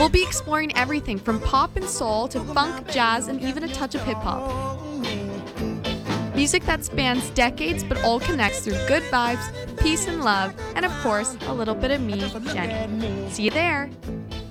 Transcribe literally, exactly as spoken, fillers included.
We'll be exploring everything from pop and soul to funk, jazz, and even a touch of hip-hop. Music that spans decades but all connects through good vibes, peace and love, and of course, a little bit of me, Jenny. See you there!